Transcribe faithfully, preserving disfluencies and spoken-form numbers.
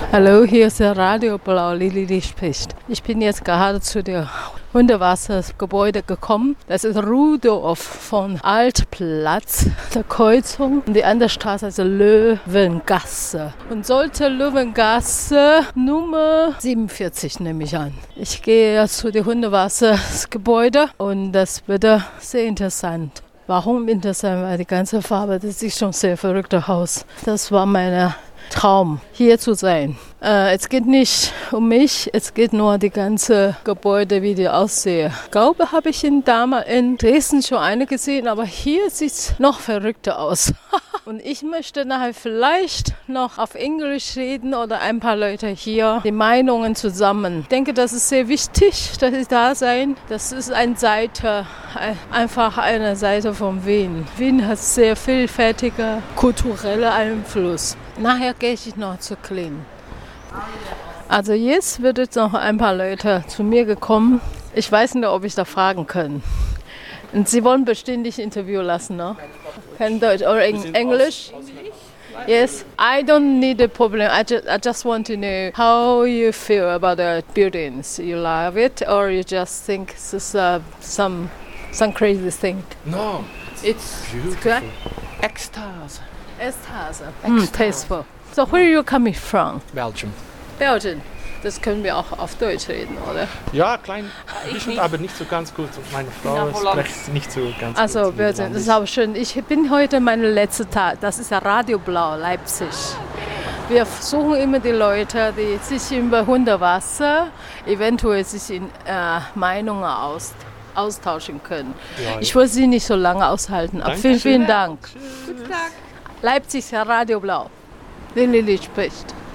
Hallo, hier ist der Radio Blau, Lili, die spricht. Ich bin jetzt gerade zu der Hundewassergebäude gekommen. Das ist Rudolf von Altplatz, der Kreuzung. Und die andere Straße ist Löwengasse. Und sollte Löwengasse Nummer siebenundvierzig, nehme ich an. Ich gehe jetzt zu dem Hundewassergebäude und das wird sehr interessant. Warum interessant? Weil die ganze Farbe, das ist schon sehr verrücktes Haus. Das war meine Traum, hier zu sein. Äh, es geht nicht um mich, es geht nur um die ganze Gebäude, wie die aussehen. Ich glaube, habe ich in, damals in Dresden schon eine gesehen, aber hier sieht es noch verrückter aus. Und ich möchte nachher vielleicht noch auf Englisch reden oder ein paar Leute hier die Meinungen zusammen. Ich denke, das ist sehr wichtig, dass sie da sein. Das ist eine Seite, einfach eine Seite von Wien. Wien hat sehr vielfältiger kultureller Einfluss. Nachher gehe ich noch zu Clean. Also jetzt wird jetzt noch ein paar Leute zu mir gekommen. Ich weiß nicht, ob ich da fragen kann. Und sie wollen bestimmt dich Interview lassen, ne? Kein Deutsch oder Englisch? Yes, I don't need a problem. I just, I just want to know how you feel about the buildings. You love it or you just think this is uh, some, some crazy thing? No, it's beautiful. Ecstasy. Ecstasy. Mm, tasteful. So where are you coming from? Belgium. Belgium. Das können wir auch auf Deutsch reden, oder? Ja, klein, bisschen, aber nicht so ganz gut. Meine Frau spricht nicht so ganz also, gut. Also, das ist auch schön. Ich bin heute mein letzter Tag. Das ist ja Radio Blau, Leipzig. Wir suchen immer die Leute, die sich über Hundewasser eventuell sich in äh, Meinungen aus, austauschen können. Ja, ja. Ich will Sie nicht so lange aushalten. Aber vielen, vielen Dank. Tschüss. Guten Tag. Leipzig, Radio Blau. Lili spricht.